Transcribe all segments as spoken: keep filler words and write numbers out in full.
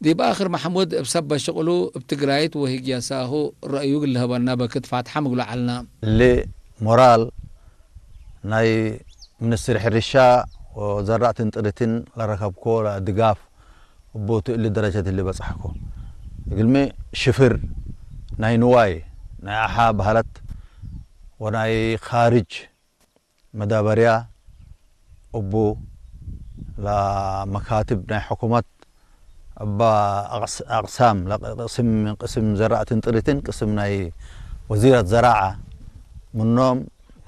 دي بآخر محمود بسبب شغله بتقرايت وهي جياساهو رأيوك اللي هبنا بكت فاتحة مقولة علنا اللي مورال ناي من السرح الرشاء وزرعت انطرتين لركب كولا دقاف وبوت اللي درجة اللي بصحكو يقلمي شفر ناي نواي ناي أحاب هلت وناي خارج مدابريا أبو لا مكاتب ناي حكومات أبا أقسام قسم من قسم زراعة انطرتين قسم ناي وزيرة زراعة منهم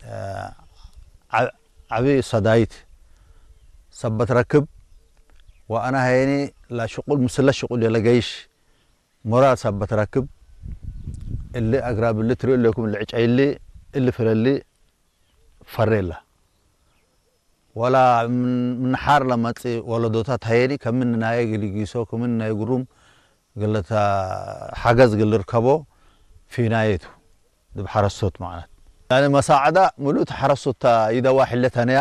عبي صدايت سبت ركب وأنا هيني لا شغل مسلا شغل يلا جيش مراد سبت ركب اللي أقرب اللي تري لكم اللي عج اللي اللي فر اللي فريلا ولا من من حار لما تي ولا دوتات هيني كم من ناي اللي جيسو كم من ناي قروم قلت حجز قل ركبه في نايته ده بحرصت معنا يعني مساعدة ملوت حرصت إذا واحد لتانية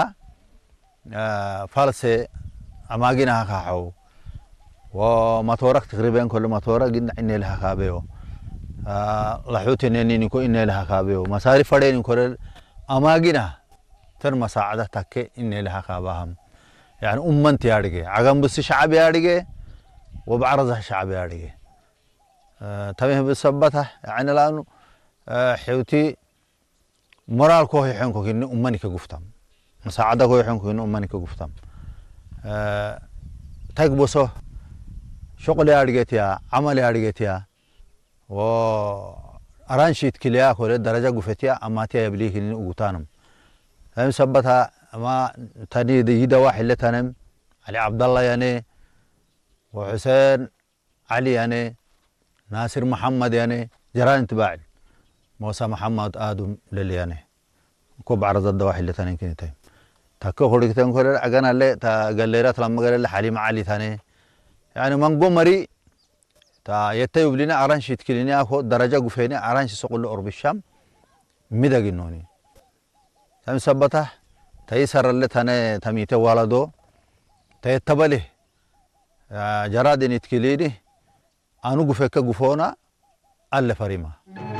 فالسي أماكنها كحو وماتورك تقريبا كل ماتورة قلنا إن لها كابيو لحوت إنني نكو إن لها كابيو مصاريف فرين كل أماكنها تر مساعدة تك إن لها كابهم يعني أمم تيارجي عجم بس شعب يارجي وبعرضها شعب يارجي تمه بسبتها يعني لأنه حيوتي مرال كوه يحنكو كإن أمني كجفتم مساعدة كوه يحنكو إن أمني كجفتم تكبسه شغل أرجعتيا عمل أرجعتيا و أرانشيت كليا كله درجة جفتيا أما تيا يبليه إن أوتانم هم سبتها ما تاني ده واحد اللي تانم علي عبد الله يعني وحسين علي يعني ناصر محمد يعني جيران تباعي موسى محمد آدم للي يعني كوب عرض الدواحي اللي تاني كني تايم تاكو خوري كتير كوري أجانا اللي تا قليرات لما قال اللي حليم علي ثاني يعني منقوم مري تا يتيوب لنا أرانش يتكلني أخو درجة قفيني أرانش سقول أرب الشام ميدا جنوني تام سبته تيسر اللي ثاني تميته والدو تيتبله جراد يتكليني أنو قفك قفونا ألا فريمة